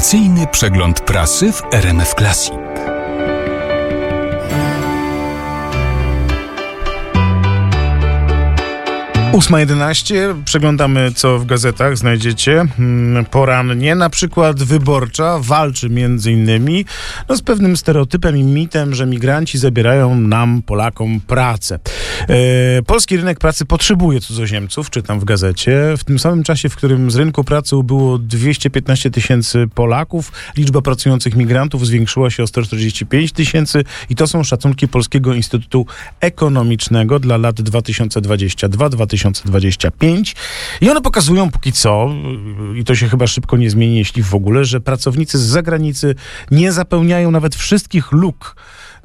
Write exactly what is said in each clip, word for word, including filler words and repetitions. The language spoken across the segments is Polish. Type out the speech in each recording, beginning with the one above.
Wakacyjny przegląd prasy w R M F Classic. ósma jedenaście. Przeglądamy, co w gazetach znajdziecie porannie. Na przykład Wyborcza walczy między innymi no, z pewnym stereotypem i mitem, że migranci zabierają nam, Polakom, pracę. E, polski rynek pracy potrzebuje cudzoziemców, czytam w gazecie. W tym samym czasie, w którym z rynku pracy ubyło dwieście piętnaście tysięcy Polaków, liczba pracujących migrantów zwiększyła się o sto czterdzieści pięć tysięcy i to są szacunki Polskiego Instytutu Ekonomicznego dla lat dwa tysiące dwudziesty drugi do dwa tysiące dwudziestego piątego i one pokazują póki co, i to się chyba szybko nie zmieni, jeśli w ogóle, że pracownicy z zagranicy nie zapełniają nawet wszystkich luk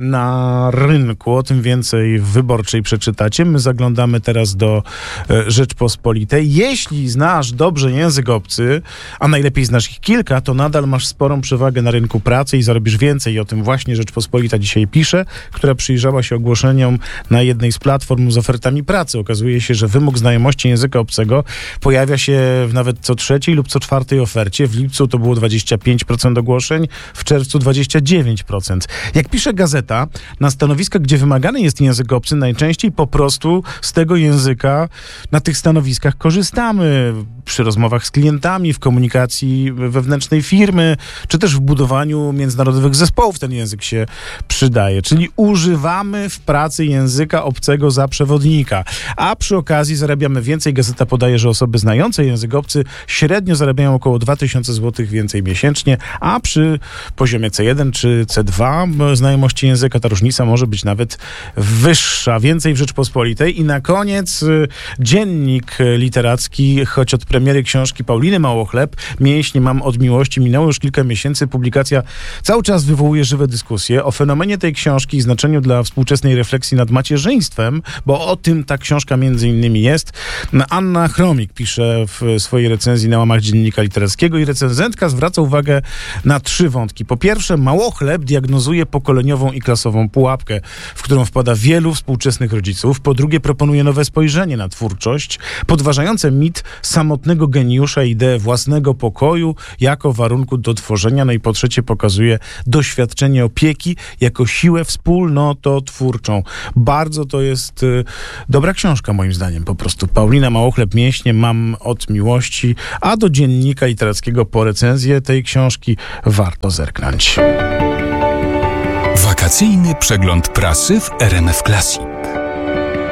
na rynku. O tym więcej w Wyborczej przeczytacie. My zaglądamy teraz do e, Rzeczpospolitej. Jeśli znasz dobrze język obcy, a najlepiej znasz ich kilka, to nadal masz sporą przewagę na rynku pracy i zarobisz więcej. I o tym właśnie Rzeczpospolita dzisiaj pisze, która przyjrzała się ogłoszeniom na jednej z platform z ofertami pracy. Okazuje się, że wymóg znajomości języka obcego pojawia się w nawet co trzeciej lub co czwartej ofercie. W lipcu to było dwadzieścia pięć procent ogłoszeń, w czerwcu dwadzieścia dziewięć procent. Jak pisze gazeta, na stanowiskach, gdzie wymagany jest język obcy, najczęściej po prostu z tego języka na tych stanowiskach korzystamy. Przy rozmowach z klientami, w komunikacji wewnętrznej firmy, czy też w budowaniu międzynarodowych zespołów ten język się przydaje. Czyli używamy w pracy języka obcego za przewodnika. A przy okazji zarabiamy więcej. Gazeta podaje, że osoby znające język obcy średnio zarabiają około dwa tysiące złotych więcej miesięcznie, a przy poziomie C jeden czy C dwa znajomości języka ta różnica może być nawet wyższa. Więcej w Rzeczpospolitej. I na koniec y, dziennik literacki, choć od premiery książki Pauliny Małochleb, Mięśnie mam od miłości, minęło już kilka miesięcy. Publikacja cały czas wywołuje żywe dyskusje o fenomenie tej książki i znaczeniu dla współczesnej refleksji nad macierzyństwem, bo o tym ta książka między innymi jest. Anna Chromik pisze w swojej recenzji na łamach dziennika literackiego i recenzentka zwraca uwagę na trzy wątki. Po pierwsze, Małochleb diagnozuje pokoleniową i klasową pułapkę, w którą wpada wielu współczesnych rodziców. Po drugie, proponuje nowe spojrzenie na twórczość, podważające mit samotnego geniusza, ideę własnego pokoju jako warunku do tworzenia. No i po trzecie, pokazuje doświadczenie opieki jako siłę wspólnototwórczą. Bardzo to jest y, dobra książka, moim zdaniem, po prostu. Paulina Małochleb, Mięśnie mam od miłości, a do dziennika literackiego po recenzję tej książki warto zerknąć. Wakacyjny przegląd prasy w R M F Classic.